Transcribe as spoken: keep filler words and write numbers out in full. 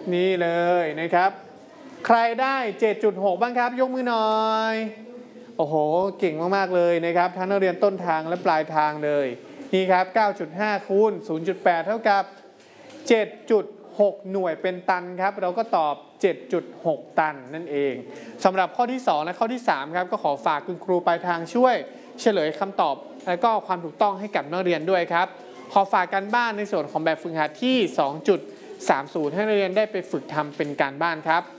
นี่เลยนะครับใครได้ เจ็ดจุดหก บ้างครับยกมือหน่อยโอ้โหเก่งมากๆเลยนะครับทั้งนักเรียนต้นทางและปลายทางเลยนี่ครับ เก้าจุดห้า คูณ ศูนย์จุดแปด เท่ากับ เจ็ดจุดหก หน่วยเป็นตันครับเราก็ตอบ เจ็ดจุดหก ตันนั่นเองสำหรับข้อที่สองและข้อที่สามครับก็ขอฝากคุณครูปลายทางช่วยเฉลยคำตอบและก็ความถูกต้องให้กับนักเรียนด้วยครับขอฝากการบ้านในส่วนของแบบฝึกหัดที่ สองจุดสามศูนย์ ให้นักเรียนได้ไปฝึกทำเป็นการบ้านครับ